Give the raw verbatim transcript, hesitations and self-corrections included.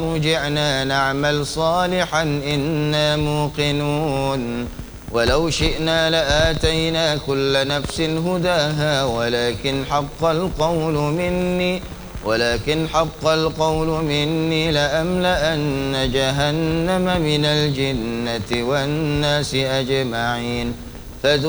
ارجعنا نعمل صالحا إنا موقنون ولو شئنا لآتينا كل نفس هداها ولكن حق القول مني ولكن حق القول مني لأملأن جهنم من الجنة والناس أجمعين.